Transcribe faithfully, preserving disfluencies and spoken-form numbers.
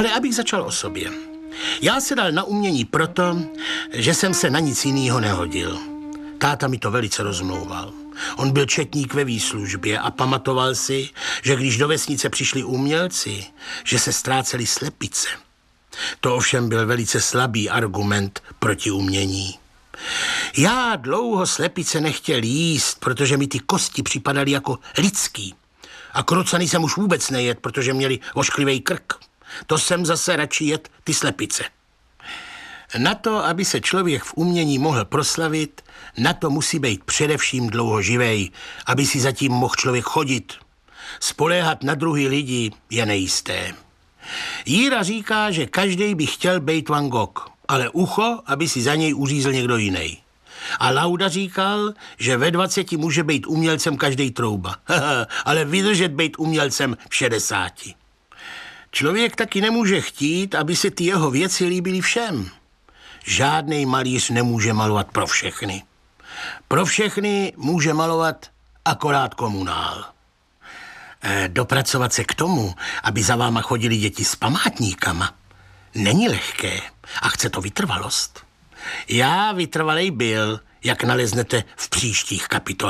Ale abych začal o sobě. Já se dal na umění proto, že jsem se na nic jinýho nehodil. Táta mi to velice rozmlouval. On byl četník ve výslužbě a pamatoval si, že když do vesnice přišli umělci, že se ztrácely slepice. To ovšem byl velice slabý argument proti umění. Já dlouho slepice nechtěl jíst, protože mi ty kosti připadaly jako lidský. A krocany jsem už vůbec nejet, protože měli ošklivý krk. To jsem zase radši jet ty slepice. Na to, aby se člověk v umění mohl proslavit, na to musí být především dlouho živej, aby si zatím mohl člověk chodit. Spoléhat na druhý lidi je nejisté. Jíra říká, že každej by chtěl být Van Gogh, ale ucho, aby si za něj uřízl někdo jiný. A Lauda říkal, že ve dvaceti může být umělcem každej trouba, ale vydržet být umělcem v šedesáti. Člověk taky nemůže chtít, aby se ty jeho věci líbily všem. Žádnej malíř nemůže malovat pro všechny. Pro všechny může malovat akorát komunál. E, dopracovat se k tomu, aby za váma chodili děti s památníkama, není lehké a chce to vytrvalost. Já vytrvalej byl, jak naleznete v příštích kapitolách.